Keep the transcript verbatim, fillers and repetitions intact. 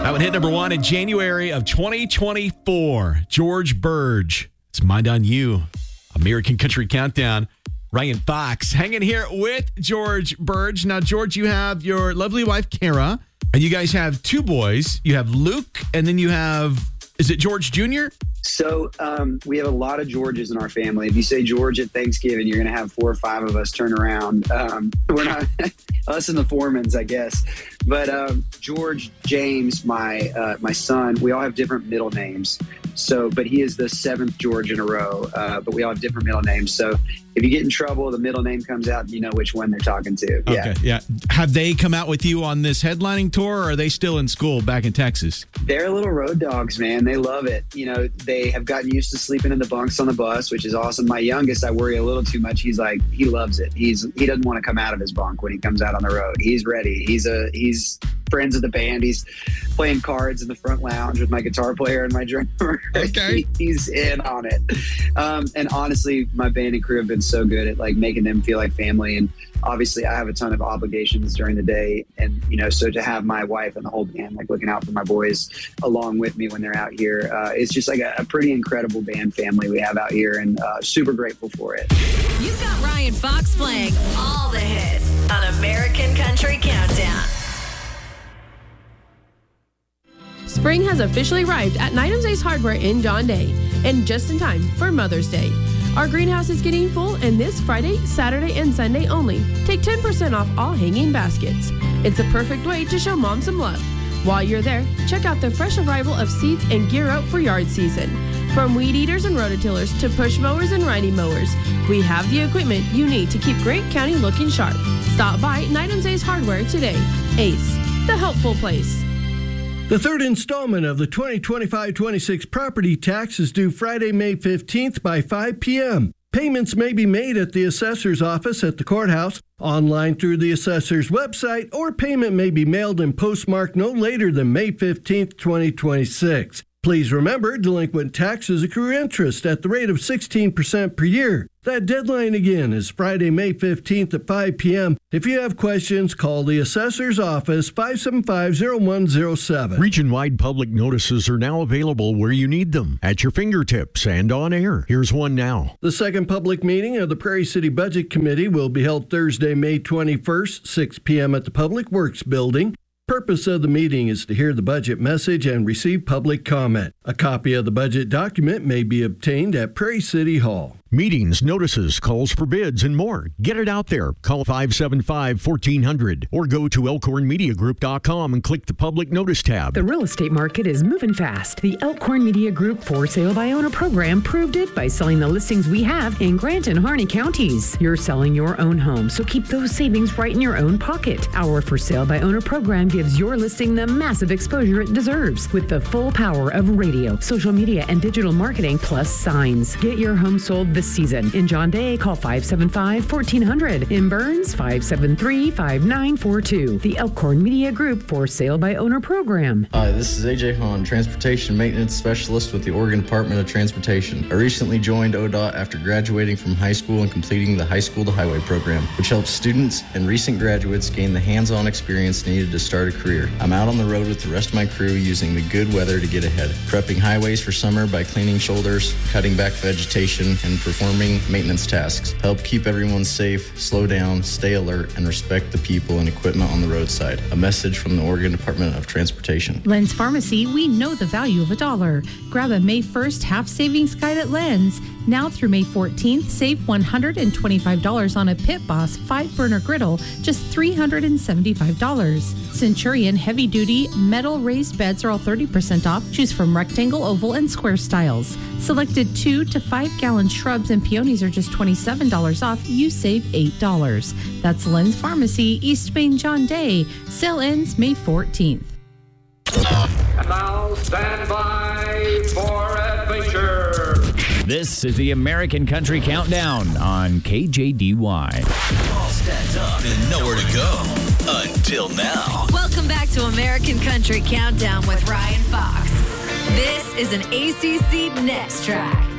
That would hit number one in January of twenty twenty-four. George Burge. It's Mind on You. American Country Countdown. Ryan Fox hanging here with George Burge. Now, George, you have your lovely wife, Kara, and you guys have two boys. You have Luke, and then you have, is it George Junior? So um, we have a lot of Georges in our family. If you say George at Thanksgiving, you're going to have four or five of us turn around. Um, we're not us and the Foremans, I guess. But um, George, James, my uh, my son, we all have different middle names. So, but he is the seventh George in a row. Uh, but we all have different middle names. So if you get in trouble, the middle name comes out, and you know which one they're talking to. Yeah. Okay, yeah. Have they come out with you on this headlining tour, or are they still in school back in Texas? They're little road dogs, man. They love it. You know, they have gotten used to sleeping in the bunks on the bus, which is awesome. My youngest, I worry a little too much. He's like, he loves it. He's he doesn't want to come out of his bunk when he comes out on the road. He's ready. He's a he's friends of the band. He's playing cards in the front lounge with my guitar player and my drummer. Okay. he, he's in on it. Um, and honestly, my band and crew have been so good at like making them feel like family. And obviously I have a ton of obligations during the day. And, you know, so to have my wife and the whole band like looking out for my boys along with me when they're out here, uh, it's just like a, a pretty incredible band family we have out here, and uh, super grateful for it. You've got Ryan Fox playing all the hits on American Country Countdown. Spring has officially arrived at Nitams Ace Hardware in John Day, and just in time for Mother's Day. Our greenhouse is getting full, and this Friday, Saturday, and Sunday only, take ten percent off all hanging baskets. It's a perfect way to show mom some love. While you're there, check out the fresh arrival of seeds and gear up for yard season. From weed eaters and rototillers to push mowers and riding mowers, we have the equipment you need to keep Grant County looking sharp. Stop by Nitams Ace Hardware today. Ace, the helpful place. The third installment of the twenty twenty-five twenty-six property tax is due Friday, May fifteenth by five p.m. Payments may be made at the assessor's office at the courthouse, online through the assessor's website, or payment may be mailed and postmarked no later than May fifteenth, twenty twenty-six. Please remember, delinquent taxes accrue interest at the rate of sixteen percent per year. That deadline again is Friday, May fifteenth at five p.m. If you have questions, call the assessor's office, five seven five, zero one zero seven. Region-wide public notices are now available where you need them, at your fingertips and on air. Here's one now. The second public meeting of the Prairie City Budget Committee will be held Thursday, May twenty-first, six p.m. at the Public Works Building. Purpose of the meeting is to hear the budget message and receive public comment. A copy of the budget document may be obtained at Prairie City Hall. Meetings, notices, calls for bids, and more. Get it out there. Call five seven five, fourteen hundred or go to elkhorn media group dot com and click the Public Notice tab. The real estate market is moving fast. The Elkhorn Media Group For Sale by Owner program proved it by selling the listings we have in Grant and Harney counties. You're selling your own home, so keep those savings right in your own pocket. Our For Sale by Owner program gives your listing the massive exposure it deserves with the full power of radio, social media, and digital marketing plus signs. Get your home sold this season. In John Day, call five seven five, fourteen hundred. In Burns, five seven three, five nine four two. The Elkhorn Media Group For Sale by Owner program. Hi, this is A J Hahn, Transportation Maintenance Specialist with the Oregon Department of Transportation. I recently joined O D O T after graduating from high school and completing the High School to Highway program, which helps students and recent graduates gain the hands-on experience needed to start a career. I'm out on the road with the rest of my crew using the good weather to get ahead, prepping highways for summer by cleaning shoulders, cutting back vegetation, and performing maintenance tasks. Help keep everyone safe, slow down, stay alert, and respect the people and equipment on the roadside. A message from the Oregon Department of Transportation. Lens Pharmacy, we know the value of a dollar. Grab a May first half savings guide at Lens. Now through May fourteenth, save one hundred twenty-five dollars on a Pit Boss five burner griddle, just three hundred seventy-five dollars. Centurion heavy duty metal raised beds are all thirty percent off. Choose from rectangle, oval, and square styles. Selected two to five gallon shrubs and peonies are just twenty-seven dollars off. You save eight dollars. That's Lens Pharmacy, East Main, John Day. Sale ends May fourteenth. And now stand by for adventure. This is the American Country Countdown on K J D Y. All stand up and nowhere to go until now. Welcome back to American Country Countdown with Ryan Fox. This is an A C C Next Track.